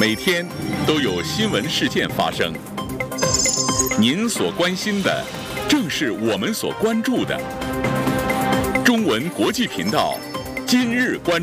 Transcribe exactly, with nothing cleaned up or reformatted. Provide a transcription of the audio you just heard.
每天都有新闻事件发生，您所关心的正是我们所关注的。中文国际频道今日关注。